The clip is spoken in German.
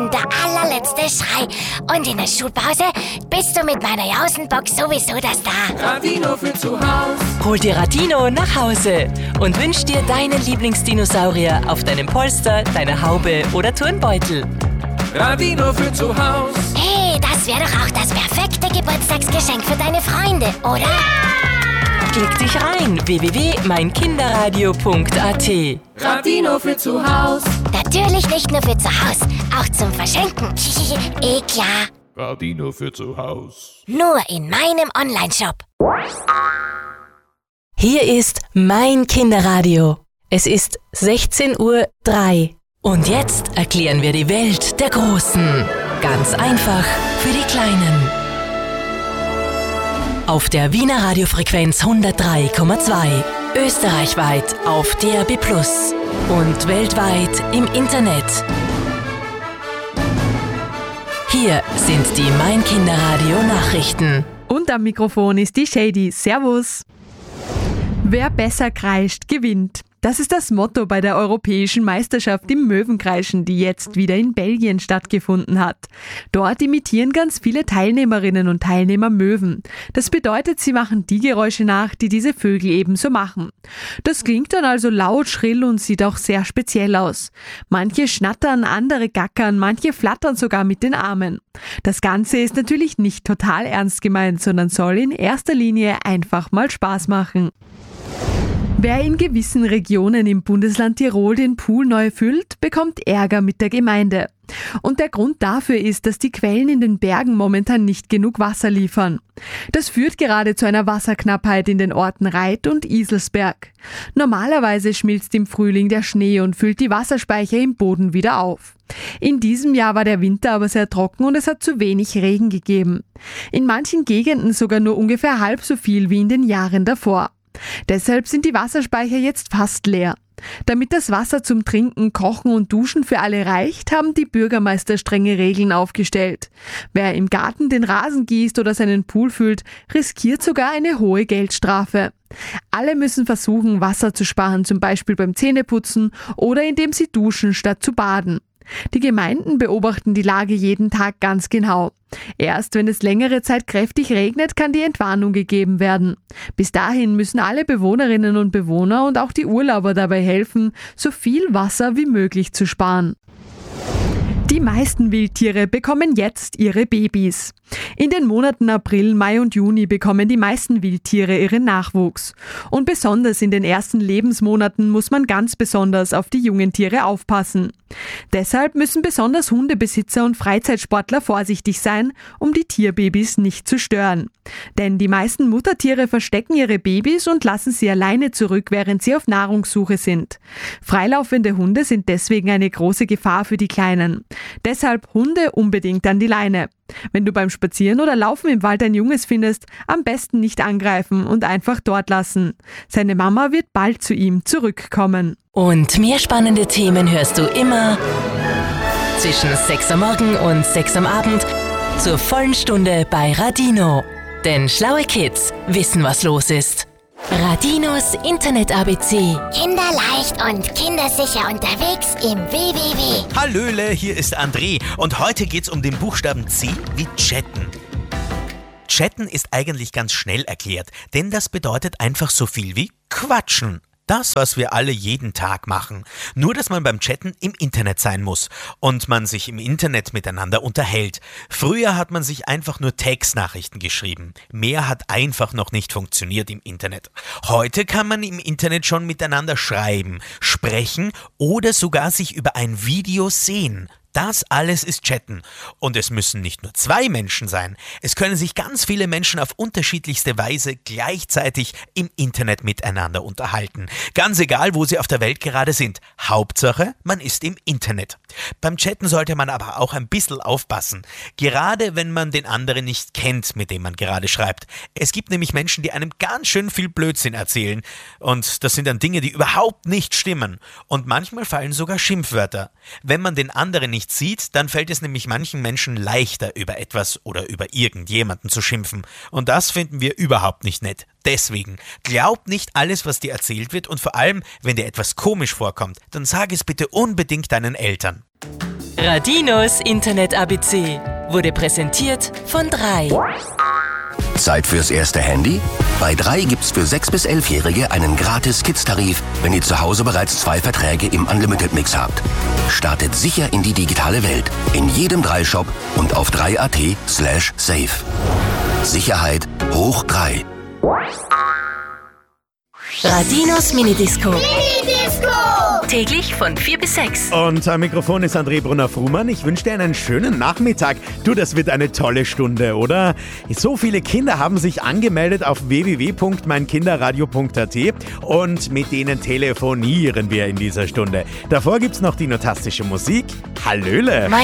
Minuten der allerletzte Schrei. Und in der Schulpause bist du mit meiner Jausenbox sowieso das Star. Radino für zu Haus. Hol dir Radino nach Hause und wünsch dir deinen Lieblingsdinosaurier auf deinem Polster, deiner Haube oder Turnbeutel. Radino für zu Haus. Hey, das wäre doch auch das perfekte Geburtstagsgeschenk für deine Freunde, oder? Ja! Klick dich rein, www.meinkinderradio.at. Radino für zu Haus. Natürlich nicht nur für zu Hause, auch zum Verschenken. Klar. Radino für zu Haus. Nur in meinem Onlineshop. Hier ist mein Kinderradio. Es ist 16:03 Uhr. Und jetzt erklären wir die Welt der Großen. Ganz einfach für die Kleinen. Auf der Wiener Radiofrequenz 103,2. Österreichweit auf DAB+ und weltweit im Internet. Hier sind die Mein Kinderradio Nachrichten. Und am Mikrofon ist die Shady. Servus. Wer besser kreischt, gewinnt. Das ist das Motto bei der Europäischen Meisterschaft im Möwenkreischen, die jetzt wieder in Belgien stattgefunden hat. Dort imitieren ganz viele Teilnehmerinnen und Teilnehmer Möwen. Das bedeutet, sie machen die Geräusche nach, die diese Vögel ebenso machen. Das klingt dann also laut, schrill und sieht auch sehr speziell aus. Manche schnattern, andere gackern, manche flattern sogar mit den Armen. Das Ganze ist natürlich nicht total ernst gemeint, sondern soll in erster Linie einfach mal Spaß machen. Wer in gewissen Regionen im Bundesland Tirol den Pool neu füllt, bekommt Ärger mit der Gemeinde. Und der Grund dafür ist, dass die Quellen in den Bergen momentan nicht genug Wasser liefern. Das führt gerade zu einer Wasserknappheit in den Orten Reit und Iselsberg. Normalerweise schmilzt im Frühling der Schnee und füllt die Wasserspeicher im Boden wieder auf. In diesem Jahr war der Winter aber sehr trocken und es hat zu wenig Regen gegeben. In manchen Gegenden sogar nur ungefähr halb so viel wie in den Jahren davor. Deshalb sind die Wasserspeicher jetzt fast leer. Damit das Wasser zum Trinken, Kochen und Duschen für alle reicht, haben die Bürgermeister strenge Regeln aufgestellt. Wer im Garten den Rasen gießt oder seinen Pool füllt, riskiert sogar eine hohe Geldstrafe. Alle müssen versuchen, Wasser zu sparen, zum Beispiel beim Zähneputzen oder indem sie duschen, statt zu baden. Die Gemeinden beobachten die Lage jeden Tag ganz genau. Erst wenn es längere Zeit kräftig regnet, kann die Entwarnung gegeben werden. Bis dahin müssen alle Bewohnerinnen und Bewohner und auch die Urlauber dabei helfen, so viel Wasser wie möglich zu sparen. Die meisten Wildtiere bekommen jetzt ihre Babys. In den Monaten April, Mai und Juni bekommen die meisten Wildtiere ihren Nachwuchs. Und besonders in den ersten Lebensmonaten muss man ganz besonders auf die jungen Tiere aufpassen. Deshalb müssen besonders Hundebesitzer und Freizeitsportler vorsichtig sein, um die Tierbabys nicht zu stören. Denn die meisten Muttertiere verstecken ihre Babys und lassen sie alleine zurück, während sie auf Nahrungssuche sind. Freilaufende Hunde sind deswegen eine große Gefahr für die Kleinen. Deshalb Hunde unbedingt an die Leine. Wenn du beim Spazieren oder Laufen im Wald ein Junges findest, am besten nicht angreifen und einfach dort lassen. Seine Mama wird bald zu ihm zurückkommen. Und mehr spannende Themen hörst du immer zwischen 6 am Morgen und 6 am Abend zur vollen Stunde bei Radino. Denn schlaue Kids wissen, was los ist. Radinos Internet-ABC. Kinderleicht und kindersicher unterwegs im WWW. Hallöle, hier ist André und heute geht's um den Buchstaben C wie chatten. Chatten ist eigentlich ganz schnell erklärt, denn das bedeutet einfach so viel wie quatschen. Das, was wir alle jeden Tag machen. Nur, dass man beim Chatten im Internet sein muss und man sich im Internet miteinander unterhält. Früher hat man sich einfach nur Textnachrichten geschrieben. Mehr hat einfach noch nicht funktioniert im Internet. Heute kann man im Internet schon miteinander schreiben, sprechen oder sogar sich über ein Video sehen. Das alles ist Chatten. Und es müssen nicht nur 2 Menschen sein. Es können sich ganz viele Menschen auf unterschiedlichste Weise gleichzeitig im Internet miteinander unterhalten. Ganz egal, wo sie auf der Welt gerade sind. Hauptsache, man ist im Internet. Beim Chatten sollte man aber auch ein bisschen aufpassen. Gerade wenn man den anderen nicht kennt, mit dem man gerade schreibt. Es gibt nämlich Menschen, die einem ganz schön viel Blödsinn erzählen. Und das sind dann Dinge, die überhaupt nicht stimmen. Und manchmal fallen sogar Schimpfwörter. Wenn man den anderen nicht sieht, dann fällt es nämlich manchen Menschen leichter, über etwas oder über irgendjemanden zu schimpfen. Und das finden wir überhaupt nicht nett. Deswegen, glaub nicht alles, was dir erzählt wird und vor allem, wenn dir etwas komisch vorkommt, dann sag es bitte unbedingt deinen Eltern. Radinos Internet ABC wurde präsentiert von 3. Zeit fürs erste Handy? Bei 3 gibt's für 6- bis 11-Jährige einen gratis Kids-Tarif, wenn ihr zu Hause bereits 2 Verträge im Unlimited-Mix habt. Startet sicher in die digitale Welt. In jedem 3-Shop und auf 3.at/safe. Sicherheit hoch 3. Radinos Minidisco. Täglich von 4 bis 6. Und am Mikrofon ist André Brunner-Frumann. Ich wünsche dir einen schönen Nachmittag. Du, das wird eine tolle Stunde, oder? So viele Kinder haben sich angemeldet auf www.meinkinderradio.at und mit denen telefonieren wir in dieser Stunde. Davor gibt's noch dinotastische Musik. Hallöle!